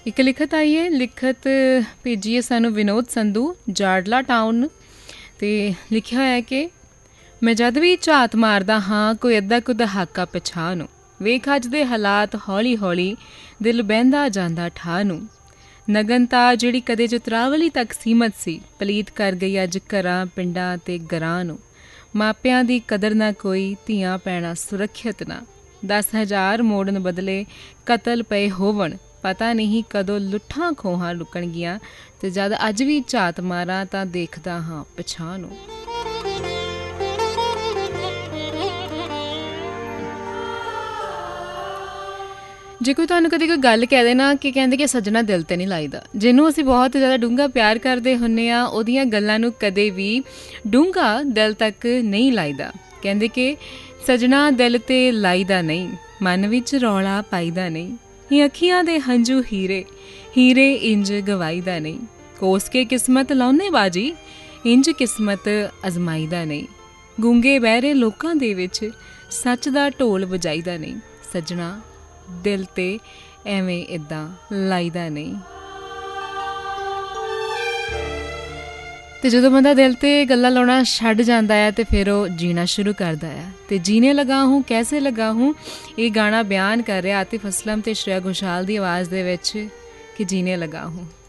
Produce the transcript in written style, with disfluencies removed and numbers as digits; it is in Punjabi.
ਇੱਕ ਲਿਖਤ ਆਈ ਹੈ, ਲਿਖਤ ਭੇਜੀ ਹੈ ਸਾਨੂੰ ਵਿਨੋਦ ਸੰਧੂ ਜਾੜਲਾ ਟਾਊਨ, ਅਤੇ ਲਿਖਿਆ ਹੋਇਆ ਕਿ ਮੈਂ ਜਦ ਵੀ ਝਾਤ ਮਾਰਦਾ ਹਾਂ ਕੋਈ ਅੱਧਾ ਕੁ ਦਹਾਕਾ ਪਿਛਾਂਹ ਨੂੰ, ਵੇਖ ਅੱਜ ਦੇ ਹਾਲਾਤ ਹੌਲੀ ਹੌਲੀ ਦਿਲ ਬਹਿੰਦਾ ਜਾਂਦਾ ਠਾਹ ਨੂੰ। ਨਗਨਤਾ ਜਿਹੜੀ ਕਦੇ ਚੁਤਰਾਵਲੀ ਤੱਕ ਸੀਮਤ ਸੀ, ਪਲੀਤ ਕਰ ਗਈ ਅੱਜ ਘਰਾਂ ਪਿੰਡਾਂ ਅਤੇ ਗਰਾਂ ਨੂੰ। ਮਾਪਿਆਂ ਦੀ ਕਦਰ ਨਾ ਕੋਈ, ਧੀਆਂ ਭੈਣਾਂ ਸੁਰੱਖਿਅਤ ਨਾ, 10,000 ਮੋੜਨ ਬਦਲੇ ਕਤਲ ਪਏ ਹੋਵਣ, ਪਤਾ ਨਹੀਂ ਕਦੋਂ ਲੁੱਠਾਂ ਖੋਹਾਂ ਲੁਕਣਗੀਆਂ। ਅਤੇ ਜਦ ਅੱਜ ਵੀ ਝਾਤ ਮਾਰਾਂ ਤਾਂ ਦੇਖਦਾ ਹਾਂ ਪਿਛਾਂਹ ਨੂੰ। ਜੇ ਕੋਈ ਤੁਹਾਨੂੰ ਕਦੇ ਕੋਈ ਗੱਲ ਕਹਿ ਦੇ ਨਾ ਕਿ ਕਹਿੰਦੇ ਕਿ ਸੱਜਣਾ ਦਿਲ 'ਤੇ ਨਹੀਂ ਲਾਈਦਾ, ਜਿਹਨੂੰ ਅਸੀਂ ਬਹੁਤ ਜ਼ਿਆਦਾ ਡੂੰਘਾ ਪਿਆਰ ਕਰਦੇ ਹੁੰਦੇ ਹਾਂ, ਉਹਦੀਆਂ ਗੱਲਾਂ ਨੂੰ ਕਦੇ ਵੀ ਡੂੰਘਾ ਦਿਲ ਤੱਕ ਨਹੀਂ ਲਾਈਦਾ। ਕਹਿੰਦੇ ਕਿ ਸੱਜਣਾ ਦਿਲ 'ਤੇ ਲਾਈਦਾ ਨਹੀਂ, ਮਨ ਵਿੱਚ ਰੌਲਾ ਪਾਈਦਾ ਨਹੀਂ, ਇਹ ਅੱਖੀਆਂ ਦੇ ਹੰਝੂ ਹੀਰੇ, ਹੀਰੇ ਇੰਝ ਗਵਾਈਦਾ ਨਹੀਂ, ਕੋਸ ਕੇ ਕਿਸਮਤ ਲਾਉਨੇ ਬਾਜੀ, ਇੰਝ ਕਿਸਮਤ ਅਜ਼ਮਾਈਦਾ ਨਹੀਂ, ਗੂੰਗੇ ਬਹਿਰੇ ਲੋਕਾਂ ਦੇ ਵਿੱਚ ਸੱਚ ਦਾ ਢੋਲ ਵਜਾਈਦਾ ਨਹੀਂ, ਸੱਜਣਾ ਦਿਲ 'ਤੇ ਐਵੇਂ ਇੱਦਾਂ ਲਾਈਦਾ ਨਹੀਂ। ਅਤੇ ਜਦੋਂ ਬੰਦਾ ਦਿਲ 'ਤੇ ਗੱਲਾਂ ਲਾਉਣਾ ਛੱਡ ਜਾਂਦਾ ਹੈ ਅਤੇ ਫਿਰ ਉਹ ਜੀਣਾ ਸ਼ੁਰੂ ਕਰਦਾ ਹੈ। ਅਤੇ ਜੀਣੇ ਲਗਾ ਹੂੰ ਕੈਸੇ ਲਗਾ ਹੂੰ, ਇਹ ਗਾਣਾ ਬਿਆਨ ਕਰ ਰਿਹਾ ਆਤਿਫ ਅਸਲਮ ਅਤੇ ਸ਼੍ਰੇਆ ਘੋਸ਼ਾਲ ਦੀ ਆਵਾਜ਼ ਦੇ ਵਿੱਚ ਕਿ ਜੀਣੇ ਲਗਾ ਹੂੰ।